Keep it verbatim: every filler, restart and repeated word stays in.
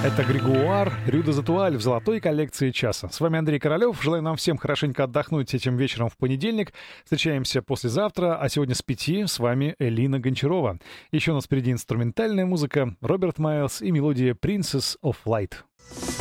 Это Григуар, Рю де Затуаль в золотой коллекции часа. С вами Андрей Королёв. Желаю нам всем хорошенько отдохнуть этим вечером в понедельник. Встречаемся послезавтра, а сегодня с пяти с вами Элина Гончарова. Еще у нас впереди инструментальная музыка, Роберт Майлз и мелодия Princess of Light.